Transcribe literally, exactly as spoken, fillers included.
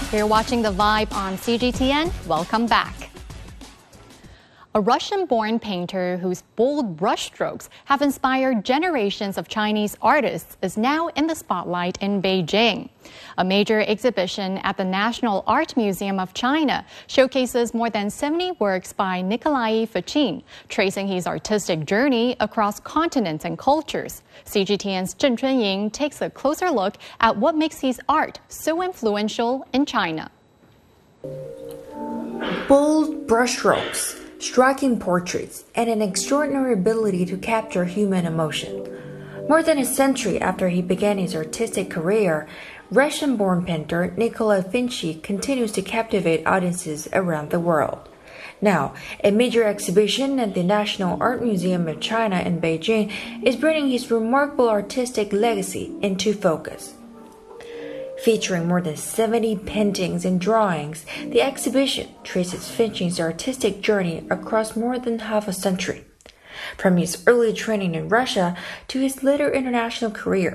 You're watching The Vibe on C G T N. Welcome back. A Russian-born painter whose bold brushstrokes have inspired generations of Chinese artists is now in the spotlight in Beijing. A major exhibition at the National Art Museum of China showcases more than seventy works by Nikolai Fuchin, tracing his artistic journey across continents and cultures. C G T N's Zhen Chunying takes a closer look at what makes his art so influential in China. Bold brushstrokes, striking portraits, and an extraordinary ability to capture human emotion. More than a century after he began his artistic career, Russian-born painter Nikolai Fuchin continues to captivate audiences around the world. Now, a major exhibition at the National Art Museum of China in Beijing is bringing his remarkable artistic legacy into focus. Featuring more than seventy paintings and drawings, the exhibition traces Fuchin's artistic journey across more than half a century. From his early training in Russia to his later international career,